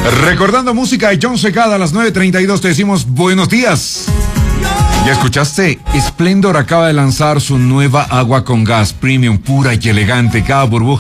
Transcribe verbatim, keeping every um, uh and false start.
Recordando música de John Secada a las nueve treinta y dos, te decimos buenos días. ¿Ya escuchaste? Splendor acaba de lanzar su nueva agua con gas premium, pura y elegante. Cada burbuja